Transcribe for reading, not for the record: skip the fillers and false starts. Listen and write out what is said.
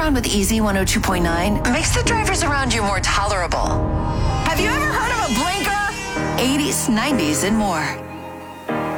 around with Easy 102.9 makes the drivers around you more tolerable. Have you ever heard of a blinker? 80s, 90s, and more.